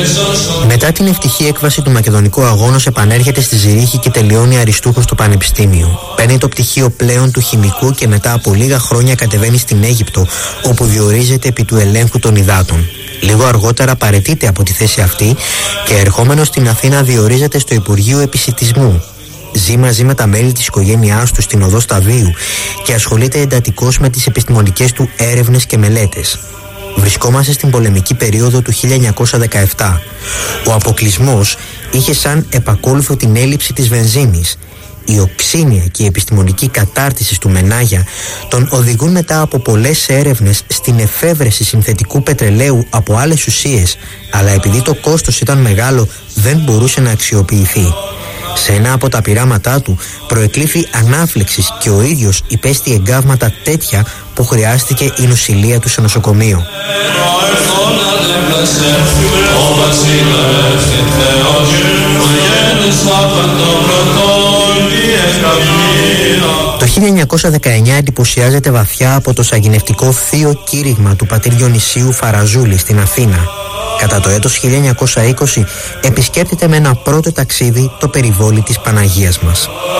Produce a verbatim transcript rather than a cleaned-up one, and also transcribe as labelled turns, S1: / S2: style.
S1: Μετά την ευτυχή έκβαση του Μακεδονικού Αγώνος επανέρχεται στη Ζηρίχη και τελειώνει αριστούχος στο Πανεπιστήμιο. Παίρνει το πτυχίο πλέον του χημικού και μετά από λίγα χρόνια κατεβαίνει στην Αίγυπτο, όπου διορίζεται επί του ελέγχου των υδάτων. Λίγο αργότερα παραιτείται από τη θέση αυτή και ερχόμενος στην Αθήνα διορίζεται στο Υπουργείο Επισιτισμού. Ζει μαζί με τα μέλη της οικογένειάς του στην Οδό Σταδίου και ασχολείται εντατικώς με τις επιστημονικές του έρευνες και μελέτες. Βρισκόμαστε στην πολεμική περίοδο του χίλια εννιακόσια δεκαεπτά. Ο αποκλεισμός είχε σαν επακόλουθο την έλλειψη της βενζίνης. Η οξύνια και η επιστημονική κατάρτιση του Μενάγια τον οδηγούν μετά από πολλές έρευνες στην εφεύρεση συνθετικού πετρελαίου από άλλες ουσίες, αλλά επειδή το κόστος ήταν μεγάλο δεν μπορούσε να αξιοποιηθεί. Σε ένα από τα πειράματά του προεκλήθη ανάφλεξης και ο ίδιος υπέστη εγκάβματα τέτοια που χρειάστηκε η νοσηλεία του σε νοσοκομείο. Το χίλια εννιακόσια δεκαεννιά εντυπωσιάζεται βαθιά από το σαγηνευτικό θείο κήρυγμα του πατήρ Διονυσίου Φαραζούλη στην Αθήνα. Κατά το έτος χίλια εννιακόσια είκοσι επισκέπτεται με ένα πρώτο ταξίδι το περιβόλι της Παναγίας μας.